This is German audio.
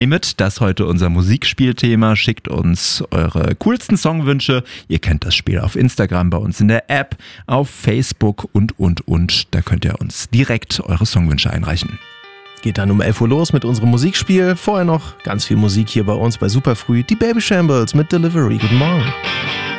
Mit, das heute unser Musikspielthema. Schickt uns eure coolsten Songwünsche. Ihr kennt das Spiel auf Instagram, bei uns in der App, auf Facebook und. Da könnt ihr uns direkt eure Songwünsche einreichen. Geht dann um 11 Uhr los mit unserem Musikspiel. Vorher noch ganz viel Musik hier bei uns bei Superfrüh. Die Babyshambles mit Delivery. Guten Morgen.